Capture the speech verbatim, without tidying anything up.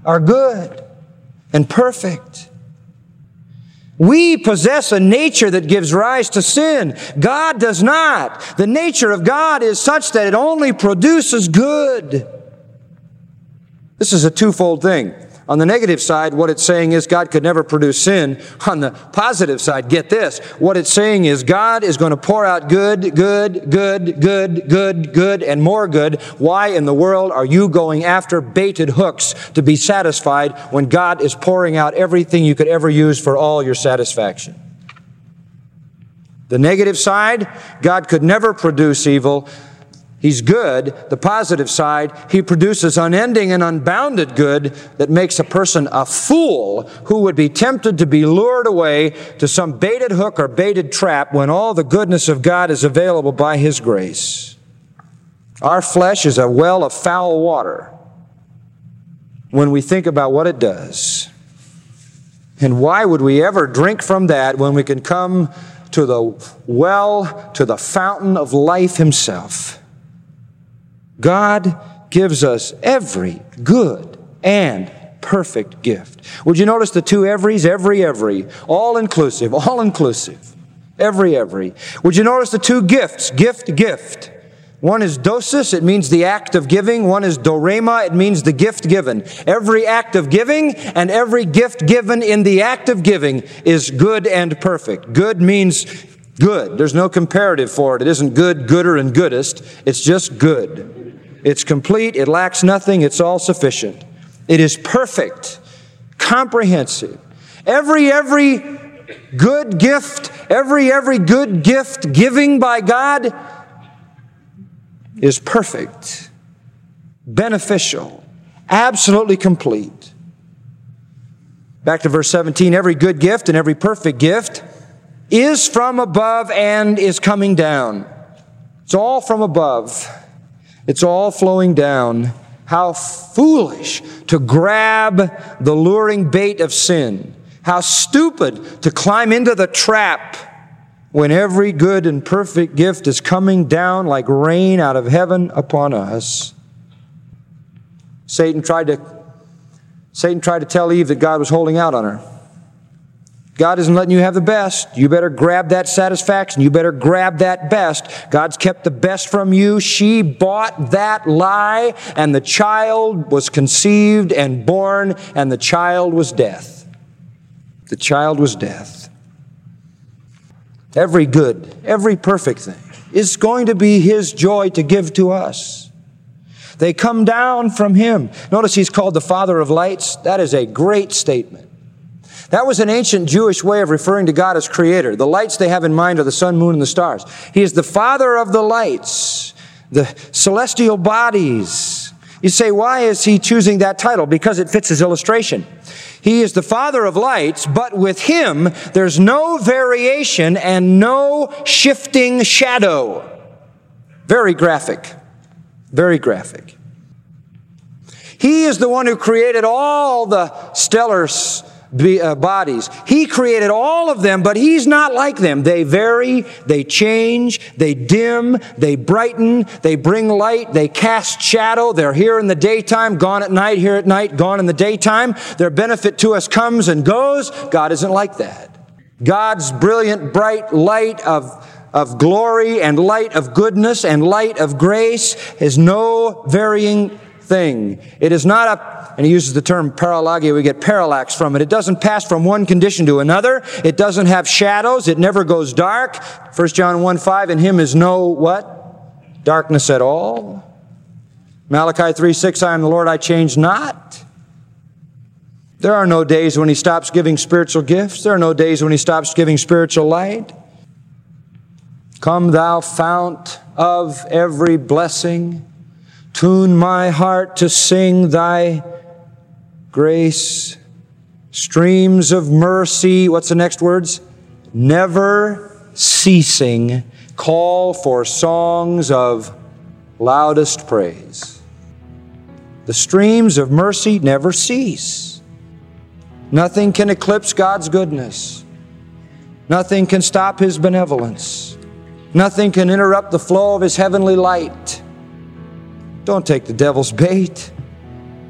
are good and perfect. We possess a nature that gives rise to sin. God does not. The nature of God is such that it only produces good. This is a twofold thing. On the negative side, what it's saying is God could never produce sin. On the positive side, get this. What it's saying is God is going to pour out good, good, good, good, good, good, and more good. Why in the world are you going after baited hooks to be satisfied when God is pouring out everything you could ever use for all your satisfaction? The negative side, God could never produce evil. He's good. The positive side, He produces unending and unbounded good that makes a person a fool who would be tempted to be lured away to some baited hook or baited trap when all the goodness of God is available by His grace. Our flesh is a well of foul water when we think about what it does. And why would we ever drink from that when we can come to the well, to the fountain of life Himself? God gives us every good and perfect gift. Would you notice the two everys? Every, every. All inclusive, all inclusive. Every, every. Would you notice the two gifts? Gift, gift. One is dosis, it means the act of giving. One is dorema, it means the gift given. Every act of giving and every gift given in the act of giving is good and perfect. Good means good. There's no comparative for it. It isn't good, gooder, and goodest. It's just good. It's complete. It lacks nothing. It's all sufficient. It is perfect, comprehensive. Every, every good gift, every, every good gift giving by God is perfect, beneficial, absolutely complete. Back to verse seventeen, every good gift and every perfect gift is from above and is coming down. It's all from above. It's all flowing down. How foolish to grab the luring bait of sin. How stupid to climb into the trap when every good and perfect gift is coming down like rain out of heaven upon us. Satan tried to, Satan tried to tell Eve that God was holding out on her. God isn't letting you have the best. You better grab that satisfaction. You better grab that best. God's kept the best from you. She bought that lie, and the child was conceived and born, and the child was death. The child was death. Every good, every perfect thing is going to be His joy to give to us. They come down from Him. Notice He's called the Father of lights. That is a great statement. That was an ancient Jewish way of referring to God as Creator. The lights they have in mind are the sun, moon, and the stars. He is the Father of the lights, the celestial bodies. You say, why is He choosing that title? Because it fits His illustration. He is the Father of lights, but with Him there's no variation and no shifting shadow. Very graphic. Very graphic. He is the one who created all the stellar Be, uh, bodies. He created all of them, but He's not like them. They vary, they change, they dim, they brighten, they bring light, they cast shadow. They're here in the daytime, gone at night, here at night, gone in the daytime. Their benefit to us comes and goes. God isn't like that. God's brilliant, bright light of, of glory and light of goodness and light of grace is no varying thing. It is not a, and he uses the term paralagia, we get parallax from it. It doesn't pass from one condition to another. It doesn't have shadows. It never goes dark. First John one five, in Him is no what? Darkness at all. Malachi three six, I am the Lord, I change not. There are no days when He stops giving spiritual gifts. There are no days when He stops giving spiritual light. Come thou fount of every blessing, tune my heart to sing Thy grace. Streams of mercy, what's the next words? Never ceasing, call for songs of loudest praise. The streams of mercy never cease. Nothing can eclipse God's goodness. Nothing can stop His benevolence. Nothing can interrupt the flow of His heavenly light. Don't take the devil's bait.